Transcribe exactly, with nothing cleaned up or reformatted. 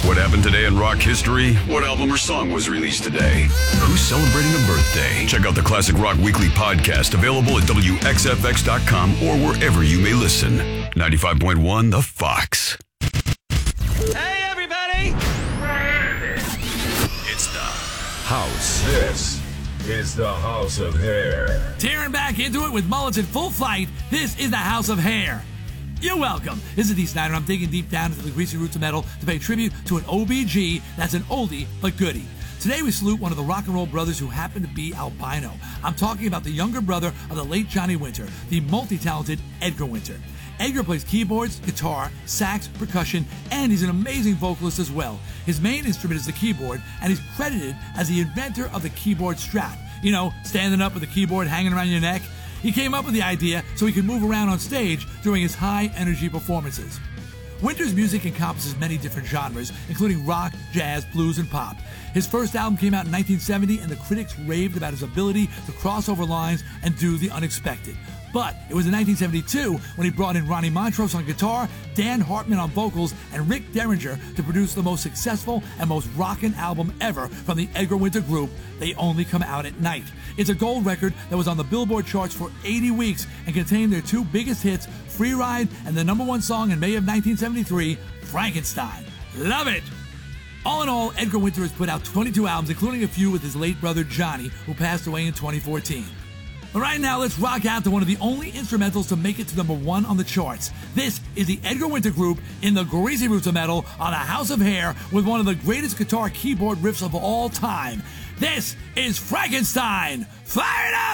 What happened today in rock history? What album or song was released today? Who's celebrating a birthday? Check out the Classic Rock Weekly podcast, available at W X F X dot com or wherever you may listen. ninety-five point one The Fox. Hey, everybody! It's the House. This is the House of Hair. Tearing back into it with mullets in full flight, this is the House of Hair. You're welcome. This is Dee Snider. I'm digging deep down into the greasy roots of metal to pay tribute to an O B G that's an oldie but goodie. Today we salute one of the rock and roll brothers who happened to be albino. I'm talking about the younger brother of the late Johnny Winter, the multi-talented Edgar Winter. Edgar plays keyboards, guitar, sax, percussion, and he's an amazing vocalist as well. His main instrument is the keyboard, and he's credited as the inventor of the keyboard strap. You know, standing up with the keyboard hanging around your neck. He came up with the idea so he could move around on stage during his high-energy performances. Winter's music encompasses many different genres, including rock, jazz, blues, and pop. His first album came out in nineteen seventy, and the critics raved about his ability to cross over lines and do the unexpected. But it was in nineteen seventy-two when he brought in Ronnie Montrose on guitar, Dan Hartman on vocals, and Rick Derringer to produce the most successful and most rockin' album ever from the Edgar Winter Group, They Only Come Out at Night. It's a gold record that was on the Billboard charts for eighty weeks and contained their two biggest hits, Free Ride and the number one song in May of nineteen seventy-three, Frankenstein. Love it! All in all, Edgar Winter has put out twenty-two albums, including a few with his late brother Johnny, who passed away in twenty fourteen. But right now, let's rock out to one of the only instrumentals to make it to number one on the charts. This is the Edgar Winter Group in the greasy roots of metal on a House of Hair with one of the greatest guitar keyboard riffs of all time. This is Frankenstein. Fire it up!